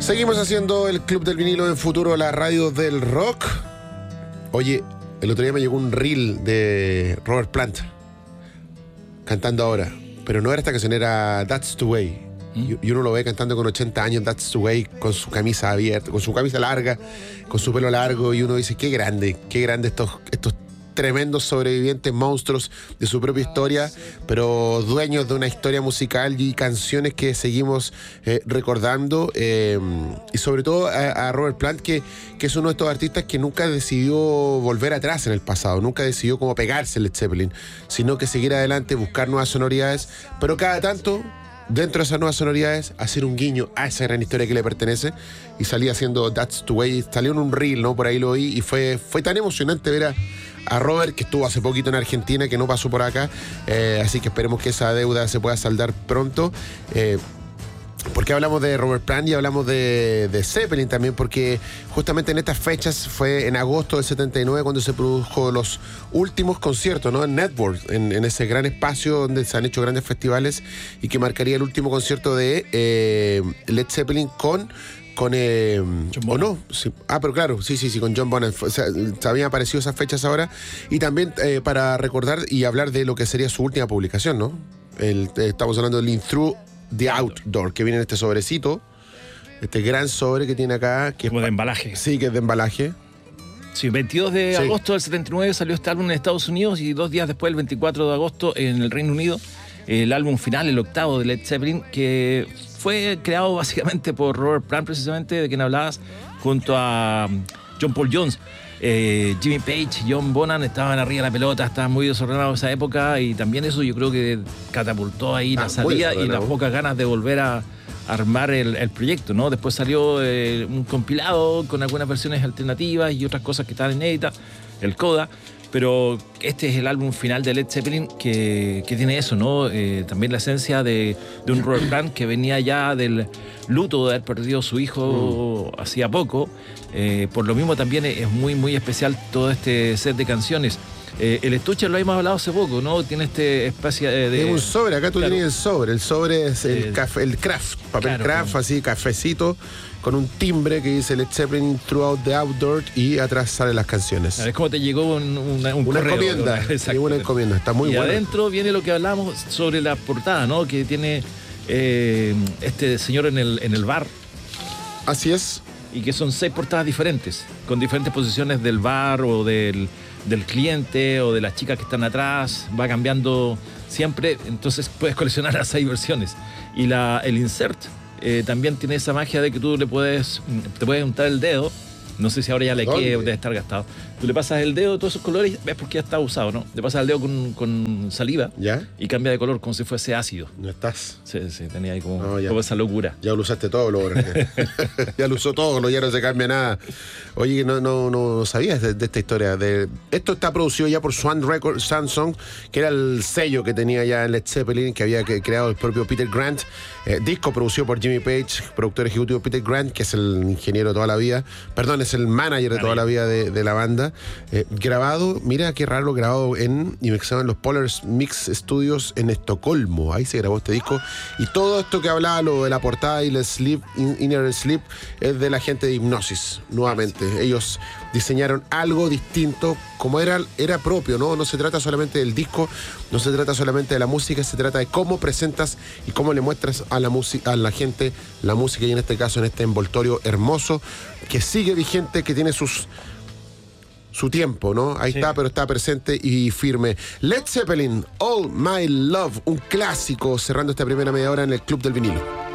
Seguimos haciendo el Club del Vinilo en Futuro, la radio del rock. Oye, el otro día me llegó un reel de Robert Plant cantando ahora, pero no era esta canción, era That's the Way. Y uno lo ve cantando con 80 años, That's the Way, con su camisa abierta, con su camisa larga, con su pelo largo, y uno dice, qué grande estos tremendos sobrevivientes, monstruos de su propia historia, pero dueños de una historia musical y canciones que seguimos recordando, y sobre todo a Robert Plant, que es uno de estos artistas que nunca decidió volver atrás en el pasado, nunca decidió como pegarse Led Zeppelin, sino que seguir adelante, buscar nuevas sonoridades, pero cada tanto, dentro de esas nuevas sonoridades, hacer un guiño a esa gran historia que le pertenece, y salía haciendo That's the Way, salió en un reel, ¿no? Por ahí lo oí, y fue tan emocionante ver a Robert, que estuvo hace poquito en Argentina, que no pasó por acá, así que esperemos que esa deuda se pueda saldar pronto. Porque hablamos de Robert Plant y hablamos de Zeppelin también, porque justamente en estas fechas fue en agosto del 79 cuando se produjo los últimos conciertos, ¿no? En Network, en ese gran espacio donde se han hecho grandes festivales, y que marcaría el último concierto de Led Zeppelin con ¿o no? Sí. Pero claro, sí, con John Bonham. O sea, se habían aparecido esas fechas ahora. Y también para recordar y hablar de lo que sería su última publicación, ¿no? Estamos hablando del In Through the Outdoor, que viene en este sobrecito, este gran sobre que tiene acá, que como de embalaje. Sí, que es de embalaje. Sí, 22 de agosto del 79 salió este álbum en Estados Unidos, y 2 días después, el 24 de agosto, en el Reino Unido, el álbum final, el octavo de Led Zeppelin, que fue creado básicamente por Robert Plant, precisamente, de quien hablabas, junto a John Paul Jones. Jimmy Page, John Bonham estaban arriba de la pelota, estaban muy desordenados en esa época, y también eso yo creo que catapultó ahí la salida y las pocas ganas de volver a armar el proyecto, ¿no? Después salió un compilado con algunas versiones alternativas y otras cosas que estaban inéditas, el Coda, pero este es el álbum final de Led Zeppelin que tiene eso, ¿no? También la esencia de un Robert Plant que venía ya del luto de haber perdido a su hijo hacía poco. Por lo mismo también es muy, muy especial todo este set de canciones. El estuche lo hemos hablado hace poco, ¿no? Tiene este especie de... Es un sobre, acá tú claro. tienes el sobre es el craft, papel craft, así, cafecito, con un timbre que dice Led Zeppelin Throughout the Outdoor, y atrás salen las canciones. Es como te llegó una encomienda. Una encomienda, está muy bueno. Y adentro viene lo que hablamos sobre la portada, ¿no? Que tiene este señor en el bar. Así es. Y que son 6 portadas diferentes, con diferentes posiciones del bar o del cliente o de las chicas que están atrás. Va cambiando siempre, entonces puedes coleccionar las 6 versiones. Y el insert también tiene esa magia de que tú te puedes untar el dedo. No sé si ahora ya le queda, debe estar gastado. Tú le pasas el dedo de todos esos colores, ves por qué ya está usado, ¿no? Le pasas el dedo con saliva, ¿ya? Y cambia de color como si fuese ácido. ¿No estás? Sí, tenía ahí como esa locura. Ya lo usaste todo, ya lo usó todo, ya no se cambia nada. Oye, no sabías de esta historia. Esto está producido ya por Swan Records, Samsung, que era el sello que tenía ya en Led Zeppelin, que había creado el propio Peter Grant. Disco producido por Jimmy Page, productor ejecutivo Peter Grant, que es el ingeniero de toda la vida. Perdón, es el manager de toda la vida de la banda. Grabado, mira qué raro, grabado y mixado en los Polar Mix Studios en Estocolmo. Ahí se grabó este disco. Y todo esto que hablaba, lo de la portada y el Inner Sleep, es de la gente de Hipnosis, nuevamente. Ellos diseñaron algo distinto, como era propio, ¿no? No se trata solamente del disco, no se trata solamente de la música, se trata de cómo presentas y cómo le muestras a la gente la música, y en este caso en este envoltorio hermoso que sigue vigente, que tiene su tiempo, ¿no? Ahí está, pero está presente y firme. Led Zeppelin, All My Love, un clásico, cerrando esta primera media hora en el Club del Vinilo.